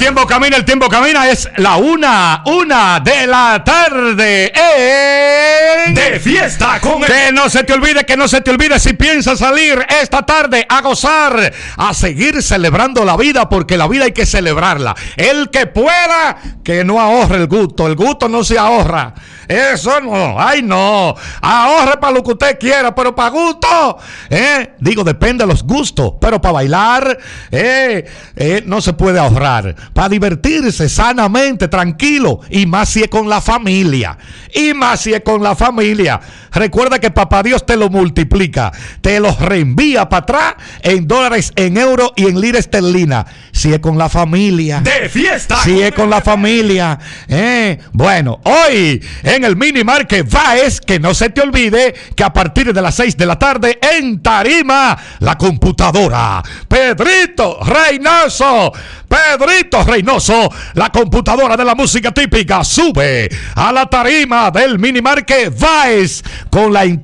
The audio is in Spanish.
el tiempo camina, es la una de la tarde. De fiesta con Que no se te olvide, si piensas salir esta tarde a gozar, a seguir celebrando la vida, porque la vida hay que celebrarla. El que pueda, que no ahorre el gusto no se ahorra. Eso no, ay no, ahorre para lo que usted quiera, pero para gusto, digo, depende de los gustos, pero para bailar, no se puede ahorrar, para divertirse sanamente, tranquilo, y más si es con la familia, recuerda que papá Dios te lo multiplica, te los reenvía para atrás en dólares, en euros y en lira esterlina, si es con la familia, de fiesta, si es con la familia, bueno, hoy en el Mini Market Baez, que no se te olvide que a partir de las 6 de la tarde en tarima, la computadora Pedrito Reynoso, la computadora de la música típica, sube a la tarima del Mini Market Baez con la